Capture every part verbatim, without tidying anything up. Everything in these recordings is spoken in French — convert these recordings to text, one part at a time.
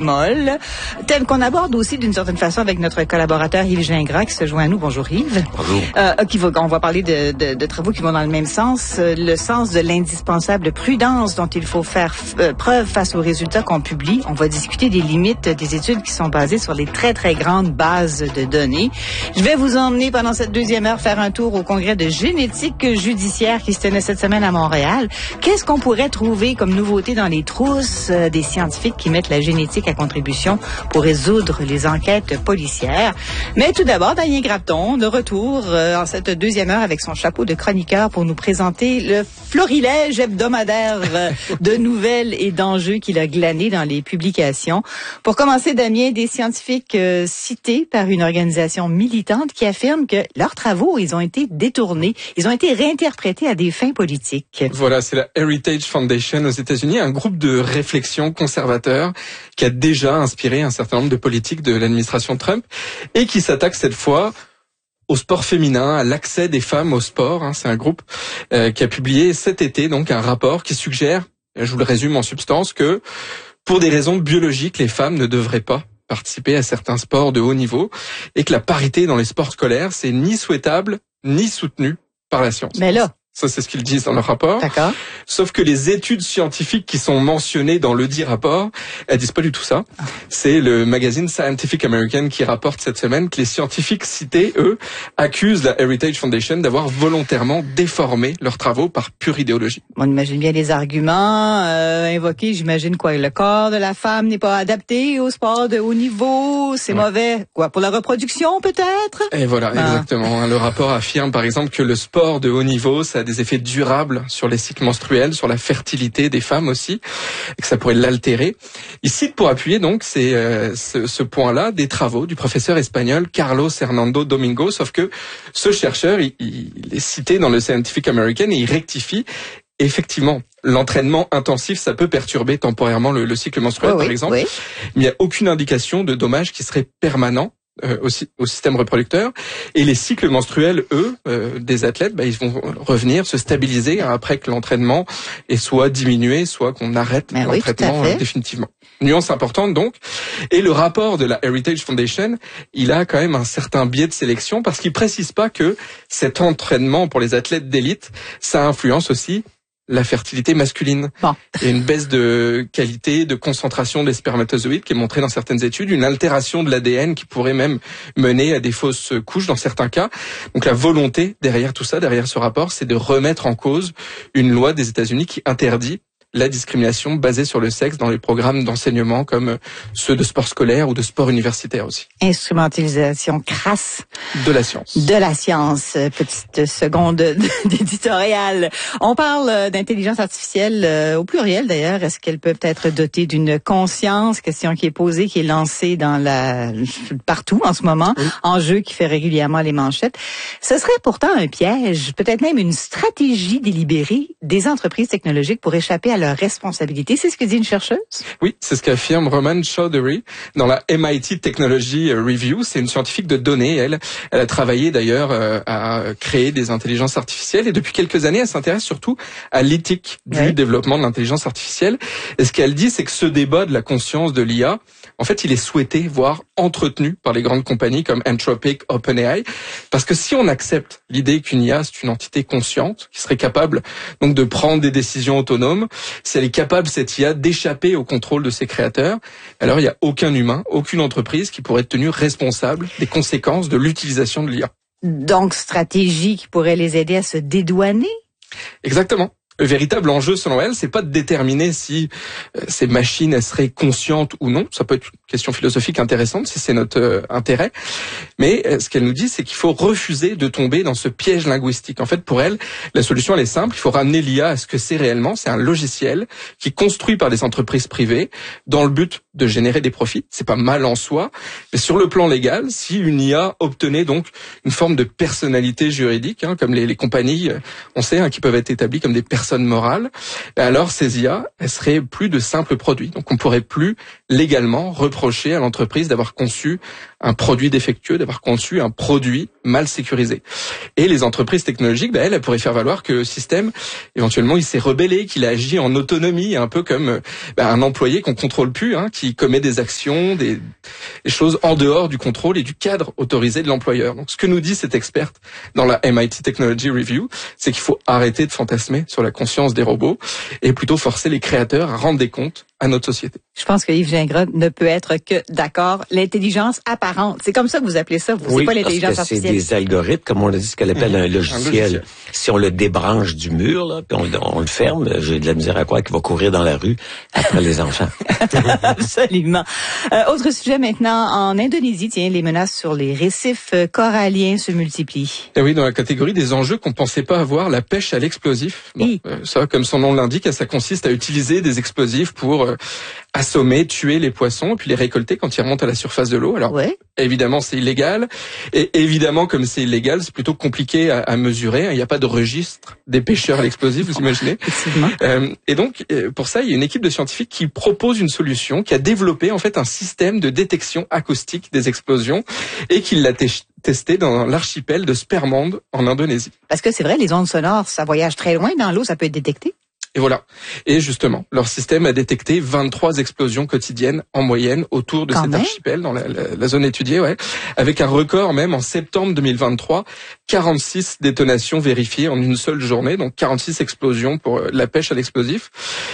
bémol. Thème qu'on aborde aussi d'une certaine façon avec notre collaborateur Yves Gingras qui se joint à nous. Bonjour Yves. Bonjour. Euh, qui va, on va parler de, de, de travaux qui vont dans le même sens. Euh, le sens de l'indispensable prudence dont il faut faire euh, preuve face aux résultats qu'on publie. On va discuter des limites des études qui sont basées sur les très très grandes bases de données. Je vais vous emmener pendant cette deuxième heure faire un tour au congrès de génétique judiciaire qui se tenait cette semaine à Montréal. Qu'est-ce qu'on pourrait trouver comme nouveauté dans les trousses euh, des scientifiques qui mettent la génétique à contribution pour résoudre les enquêtes policières? Mais tout d'abord, Daniel Grapton, de retour euh, en cette deuxième heure avec son chapeau de chroniqueur pour nous présenter le florilège hebdomadaire euh, de nouvelles et d'enjeux qu'il a glané dans les publications. Pour commencer, Damien, des scientifiques euh, cités par une organisation militante qui affirme que leurs travaux, ils ont été détournés, ils ont été réinterprétés à des fins politiques. Voilà, c'est la Heritage Foundation aux États-Unis, un groupe de réflexion conservateur qui a déjà inspiré un certain nombre de politiques de l'administration Trump et qui s'attaque cette fois au sport féminin, à l'accès des femmes au sport. Hein. C'est un groupe euh, qui a publié cet été donc un rapport qui suggère, je vous le résume en substance, que pour des raisons biologiques, les femmes ne devraient pas participer à certains sports de haut niveau et que la parité dans les sports scolaires, c'est ni souhaitable ni soutenu par la science. Mais là, ça, c'est ce qu'ils disent dans leur rapport. D'accord. Sauf que les études scientifiques qui sont mentionnées dans le dit rapport, elles disent pas du tout ça. C'est le magazine Scientific American qui rapporte cette semaine que les scientifiques cités, eux, accusent la Heritage Foundation d'avoir volontairement déformé leurs travaux par pure idéologie. On imagine bien les arguments euh, invoqués. J'imagine quoi, le corps de la femme n'est pas adapté au sport de haut niveau, c'est ouais. mauvais. Quoi, pour la reproduction peut-être? Et voilà, ah. exactement. Le rapport affirme par exemple que le sport de haut niveau, ça a des effets durables sur les cycles menstruels, sur la fertilité des femmes aussi, et que ça pourrait l'altérer. Il cite pour appuyer donc ces, euh, ce, ce point-là des travaux du professeur espagnol Carlos Hernando Domingo, sauf que ce chercheur, il, il est cité dans le Scientific American et il rectifie. Effectivement, l'entraînement intensif, ça peut perturber temporairement le, le cycle menstruel, oui, par exemple, oui. mais il n'y a aucune indication de dommages qui seraient permanents Euh, au, au système reproducteur. Et les cycles menstruels, eux, euh, des athlètes, bah, ils vont revenir, se stabiliser après que l'entraînement est soit diminué, soit qu'on arrête Mais l'entraînement oui, euh, définitivement. Nuance importante donc. Et le rapport de la Heritage Foundation, il a quand même un certain biais de sélection parce qu'il précise pas que cet entraînement pour les athlètes d'élite, ça influence aussi la fertilité masculine. Bon. Il y a une baisse de qualité, de concentration des spermatozoïdes qui est montrée dans certaines études, une altération de l'A D N qui pourrait même mener à des fausses couches dans certains cas. Donc la volonté derrière tout ça, derrière ce rapport, c'est de remettre en cause une loi des États-Unis qui interdit la discrimination basée sur le sexe dans les programmes d'enseignement comme ceux de sport scolaire ou de sport universitaire aussi. Instrumentalisation crasse. De la science. De la science. Petite seconde d'éditorial. On parle d'intelligence artificielle euh, au pluriel d'ailleurs. Est-ce qu'elles peuvent être dotées d'une conscience? Question qui est posée, qui est lancée dans la partout en ce moment. Oui. Enjeu qui fait régulièrement les manchettes. Ce serait pourtant un piège, peut-être même une stratégie délibérée des entreprises technologiques pour échapper à leur responsabilité. C'est ce que dit une chercheuse? Oui, c'est ce qu'affirme Roman Chowdhury dans la M I T Technology Review. C'est une scientifique de données. Elle, elle a travaillé d'ailleurs euh, à créer des intelligences artificielles et depuis quelques années, elle s'intéresse surtout à l'éthique du oui. développement de l'intelligence artificielle. Et ce qu'elle dit, c'est que ce débat de la conscience de l'I A, en fait, il est souhaité, voire entretenu par les grandes compagnies comme Anthropic, OpenAI, parce que si on accepte l'idée qu'une I A, c'est une entité consciente, qui serait capable donc de prendre des décisions autonomes, si elle est capable, cette I A, d'échapper au contrôle de ses créateurs, alors il n'y a aucun humain, aucune entreprise qui pourrait être tenue responsable des conséquences de l'utilisation de l'I A. Donc, stratégie qui pourrait les aider à se dédouaner? Exactement. Le véritable enjeu, selon elle, c'est pas de déterminer si euh, ces machines elles seraient conscientes ou non. Ça peut être une question philosophique intéressante si c'est notre euh, intérêt. Mais euh, ce qu'elle nous dit, c'est qu'il faut refuser de tomber dans ce piège linguistique. En fait, pour elle, la solution elle est simple. Il faut ramener l'I A à ce que c'est réellement. C'est un logiciel qui est construit par des entreprises privées dans le but de générer des profits. C'est pas mal en soi. Mais sur le plan légal, si une I A obtenait donc une forme de personnalité juridique, hein, comme les, les compagnies, on sait, hein, qui peuvent être établies comme des personnes morales, alors ces I A, elles seraient plus de simples produits. Donc on pourrait plus légalement reproduire reproché à l'entreprise d'avoir conçu un produit défectueux, d'avoir conçu un produit mal sécurisé. Et les entreprises technologiques, bah, elles, elles pourraient faire valoir que le système, éventuellement, il s'est rebellé, qu'il a agi en autonomie, un peu comme bah, un employé qu'on contrôle plus, hein, qui commet des actions, des, des choses en dehors du contrôle et du cadre autorisé de l'employeur. Donc, ce que nous dit cette experte dans la M I T Technology Review, c'est qu'il faut arrêter de fantasmer sur la conscience des robots et plutôt forcer les créateurs à rendre des comptes à notre société. Je pense que Yves Gingras ne peut être que d'accord. L'intelligence apparente, c'est comme ça que vous appelez ça, vous, oui, c'est pas l'intelligence parce que artificielle. C'est des algorithmes, comme on a dit, ce qu'elle appelle mmh. un, logiciel. un logiciel. Si on le débranche du mur, là, puis on, on le ferme, j'ai de la misère à croire qu'il va courir dans la rue après les enfants. Absolument. Euh, autre sujet maintenant, en Indonésie, tiens, les menaces sur les récifs coralliens se multiplient. Et oui, dans la catégorie des enjeux qu'on pensait pas avoir, la pêche à l'explosif. Bon, oui. euh, ça, comme son nom l'indique, ça consiste à utiliser des explosifs pour euh, assommer, tuer les poissons, et puis les récolter quand ils remontent à la surface de l'eau. Alors, ouais. évidemment, c'est illégal. Et évidemment, comme c'est illégal, c'est plutôt compliqué à, à mesurer. Il n'y a pas de registre des pêcheurs à l'explosif, vous imaginez. euh, Et donc, pour ça, il y a une équipe de scientifiques qui propose une solution, qui a développé en fait un système de détection acoustique des explosions et qui l'a testé dans l'archipel de Spermand en Indonésie. Parce que c'est vrai, les ondes sonores, ça voyage très loin dans l'eau, ça peut être détecté. Et voilà. Et justement, leur système a détecté vingt-trois explosions quotidiennes en moyenne autour de Quand cet même. archipel, dans la, la, la zone étudiée, ouais, avec un record même en septembre deux mille vingt-trois, quarante-six détonations vérifiées en une seule journée, donc quarante-six explosions pour la pêche à l'explosif.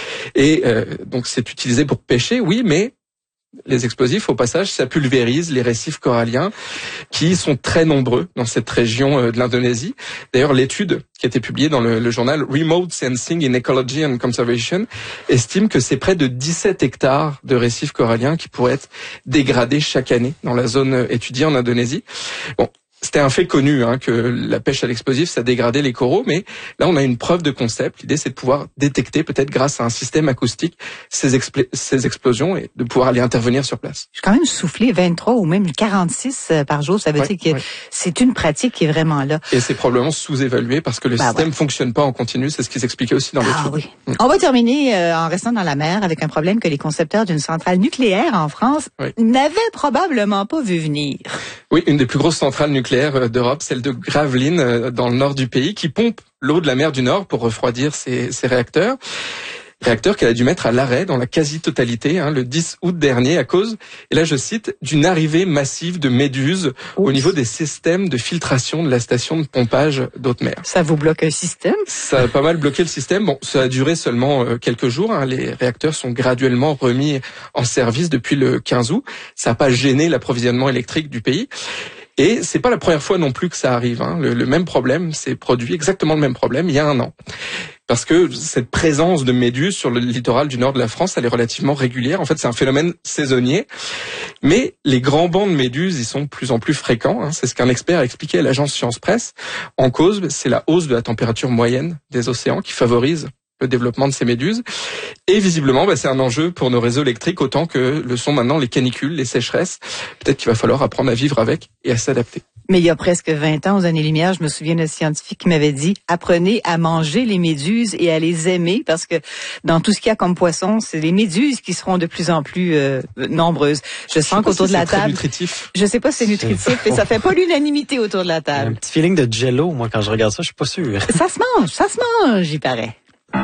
Et euh, donc c'est utilisé pour pêcher, oui, mais les explosifs, au passage, ça pulvérise les récifs coralliens qui sont très nombreux dans cette région de l'Indonésie. D'ailleurs, l'étude qui a été publiée dans le, le journal Remote Sensing in Ecology and Conservation estime que c'est près de dix-sept hectares de récifs coralliens qui pourraient être dégradés chaque année dans la zone étudiée en Indonésie. Bon. C'était un fait connu, hein, que la pêche à l'explosif, ça dégradait les coraux, mais là, on a une preuve de concept. L'idée, c'est de pouvoir détecter, peut-être grâce à un système acoustique, ces, expl- ces explosions et de pouvoir aller intervenir sur place. J'ai quand même soufflé vingt-trois ou même quarante-six par jour. Ça veut ouais, dire que ouais. c'est une pratique qui est vraiment là. Et c'est probablement sous-évalué parce que le bah système ouais. fonctionne pas en continu. C'est ce qu'ils expliquaient aussi dans l'étude. Ah oui. Mmh. On va terminer euh, en restant dans la mer avec un problème que les concepteurs d'une centrale nucléaire en France oui. n'avaient probablement pas vu venir. Oui, une des plus grosses centrales nucléaires d'Europe, celle de Gravelines, dans le nord du pays, qui pompe l'eau de la mer du Nord pour refroidir ses, ses réacteurs. Réacteur qu'elle a dû mettre à l'arrêt dans la quasi-totalité, hein, le dix août dernier, à cause, et là je cite, d'une arrivée massive de méduses Oups. au niveau des systèmes de filtration de la station de pompage d'eau de mer. Ça vous bloque un système? Ça a pas mal bloqué le système. Bon, ça a duré seulement euh, quelques jours. Hein. Les réacteurs sont graduellement remis en service depuis le quinze août. Ça n'a pas gêné l'approvisionnement électrique du pays. Et c'est pas la première fois non plus que ça arrive. Hein. Le, le même problème s'est produit, exactement le même problème, il y a un an. Parce que cette présence de méduses sur le littoral du nord de la France, elle est relativement régulière. En fait, c'est un phénomène saisonnier. Mais les grands bancs de méduses, ils sont de plus en plus fréquents. Hein. C'est ce qu'un expert a expliqué à l'agence Science Presse. En cause, c'est la hausse de la température moyenne des océans qui favorise le développement de ces méduses. Et visiblement, bah, c'est un enjeu pour nos réseaux électriques autant que le sont maintenant les canicules, les sécheresses. Peut-être qu'il va falloir apprendre à vivre avec et à s'adapter. Mais il y a presque vingt ans, aux années-lumière, je me souviens d'un scientifique qui m'avait dit « Apprenez à manger les méduses et à les aimer parce que dans tout ce qu'il y a comme poisson, c'est les méduses qui seront de plus en plus euh, nombreuses. » Je, je sens qu'autour si de la c'est table... nutritif. Je sais pas si c'est nutritif, mais ça fait pas l'unanimité autour de la table. Un petit feeling de jello, moi, quand je regarde ça, je suis pas sûr. Ça se mange, ça se mange, j'y paraît.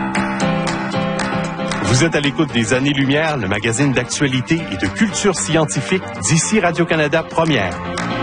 Vous êtes à l'écoute des Années-Lumière, le magazine d'actualité et de culture scientifique d'ici Radio-Canada Première.